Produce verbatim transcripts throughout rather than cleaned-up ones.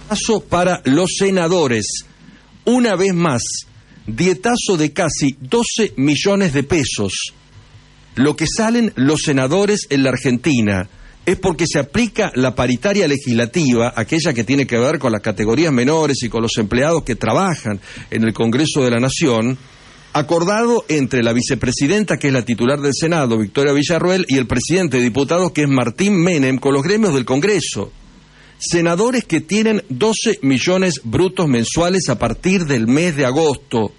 Dietazo para los senadores. Una vez más, dietazo de casi doce millones de pesos. Lo que salen los senadores en la Argentina es porque se aplica la paritaria legislativa, aquella que tiene que ver con las categorías menores y con los empleados que trabajan en el Congreso de la Nación, acordado entre la vicepresidenta, que es la titular del Senado, Victoria Villarruel, y el presidente de diputados, que es Martín Menem, con los gremios del Congreso. Senadores que tienen doce millones brutos mensuales a partir del mes de agosto.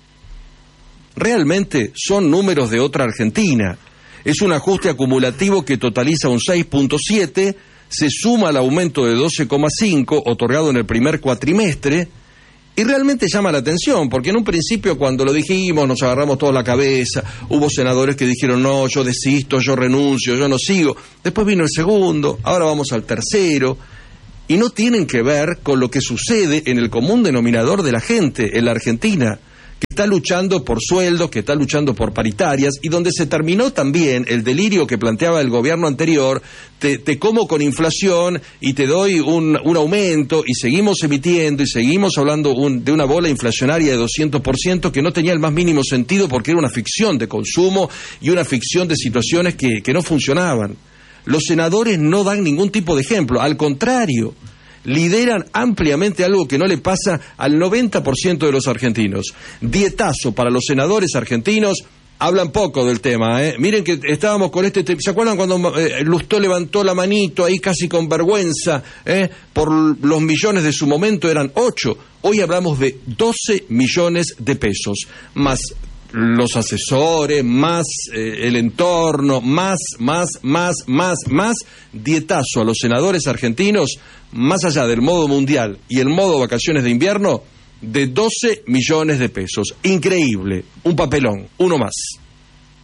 Realmente son números de otra Argentina. Es un ajuste acumulativo que totaliza un seis punto siete, se suma al aumento de doce coma cinco otorgado en el primer cuatrimestre, y realmente llama la atención, porque en un principio cuando lo dijimos nos agarramos toda la cabeza, hubo senadores que dijeron no, yo desisto, yo renuncio, yo no sigo, después vino el segundo, ahora vamos al tercero, y no tienen que ver con lo que sucede en el común denominador de la gente en la Argentina, que está luchando por sueldos, que está luchando por paritarias, y donde se terminó también el delirio que planteaba el gobierno anterior, te, te como con inflación y te doy un, un aumento, y seguimos emitiendo, y seguimos hablando un, de una bola inflacionaria de doscientos por ciento que no tenía el más mínimo sentido porque era una ficción de consumo y una ficción de situaciones que, que no funcionaban. Los senadores no dan ningún tipo de ejemplo, al contrario, lideran ampliamente algo que no le pasa al noventa por ciento de los argentinos. Dietazo para los senadores argentinos. Hablan poco del tema, ¿eh? Miren que estábamos con este tema. ¿Se acuerdan cuando eh, Lustó levantó la manito ahí casi con vergüenza? ¿eh? Por los millones de su momento eran ocho. Hoy hablamos de doce millones de pesos. Más los asesores, más eh, el entorno, más, más, más, más, más. Dietazo a los senadores argentinos, más allá del modo mundial y el modo vacaciones de invierno, de doce millones de pesos. Increíble, un papelón, uno más.